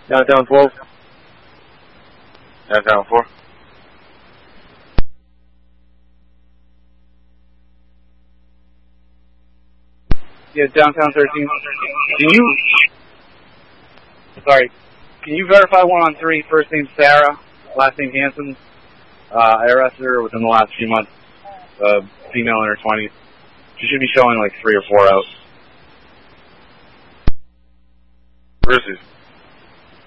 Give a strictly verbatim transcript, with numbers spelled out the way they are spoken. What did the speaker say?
Downtown twelve. Downtown four. Yeah, downtown thirteen. Can you, sorry, can you verify one on three, first name Sarah, last name Hanson? Uh, I arrested her within the last few months, uh, female in her twenties. She should be showing like three or four out. Where is he?